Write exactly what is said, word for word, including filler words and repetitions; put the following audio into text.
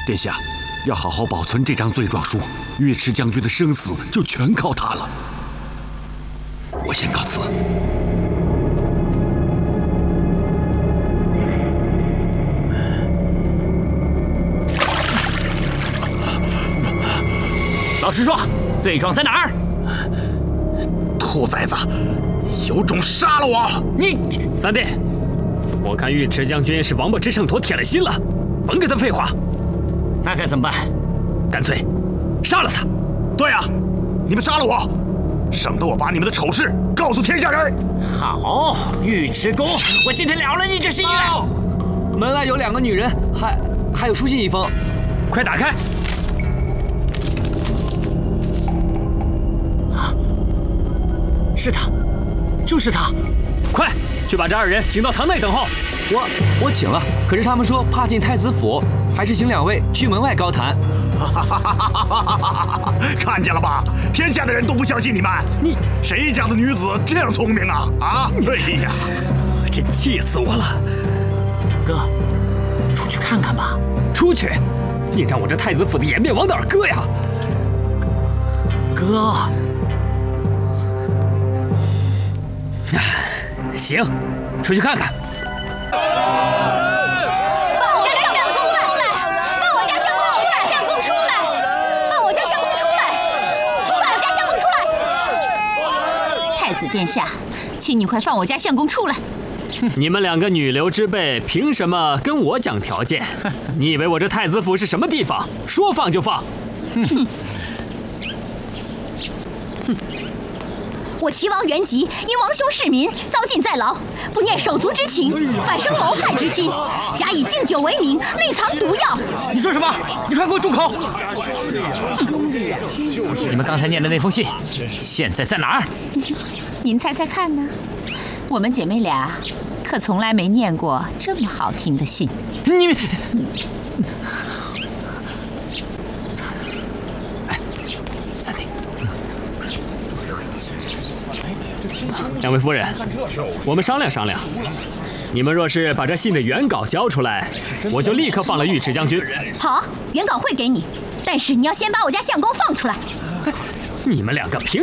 殿下，要好好保存这张罪状书，尉迟将军的生死就全靠他了。我先告辞。 老实说，罪状在哪儿？ 兔崽子，有种杀了我！ 你三弟，我看尉迟将军是王八吃秤砣铁了心了，甭跟他废话。那该怎么办？干脆杀了他！ 对啊，你们杀了我，省得我把你们的丑事告诉天下人。 好，尉迟恭，我今天了了你这心愿。哦、 门外有两个女人，还还有书信一封， 快打开！啊，是他，就是他！快去把这二人请到堂内等候。 我我请了，可是他们说怕进太子府，还是请两位去门外高谈。 看见了吧？天下的人都不相信你们。你谁家的女子这样聪明啊？啊！哎呀， 真气死我了！哥，出去看看吧。出去？你让我这太子府的颜面往哪儿搁呀？哥。行，出去看看。 放我家相公出来！放我家相公出来！相公出来！放我家相公出来！放我家相公出来！太子殿下，请你快放我家相公出来！ 你们两个女流之辈，凭什么跟我讲条件？你以为我这太子府是什么地方？说放就放。哼！ 我齐王元吉因王兄弑民，遭禁在牢，不念手足之情，反生谋害之心，假以敬酒为名，内藏毒药。 你说什么？你快给我住口！你们刚才念的那封信，现在在哪儿？ 您猜猜看呢？我们姐妹俩可从来没念过这么好听的信。 你。两位夫人，我们商量商量。你们若是把这信的原稿交出来，我就立刻放了尉迟将军。 好，原稿会给你，但是你要先把我家相公放出来。 你们两个凭